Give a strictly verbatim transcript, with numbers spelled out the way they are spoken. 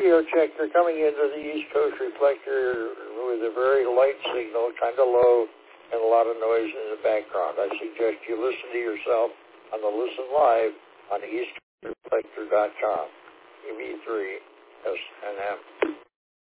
radio check, you're coming into the East Coast reflector with a very light signal, kind of low, and a lot of noise in the background. I suggest you listen to yourself on the Listen Live on east coast reflector dot com, E V three S N M.